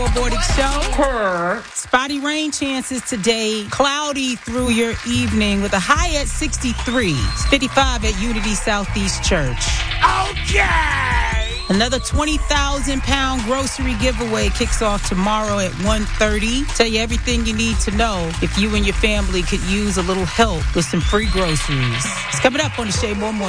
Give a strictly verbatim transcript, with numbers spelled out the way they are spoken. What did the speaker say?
Morning Show. Spotty rain chances today. Cloudy through your evening with a high at sixty-three. It's fifty-five at Unity Southeast Church. Okay. Another twenty thousand pound grocery giveaway kicks off tomorrow at one thirty. Tell you everything you need to know if you and your family could use a little help with some free groceries. It's coming up on the Shay Moore Morning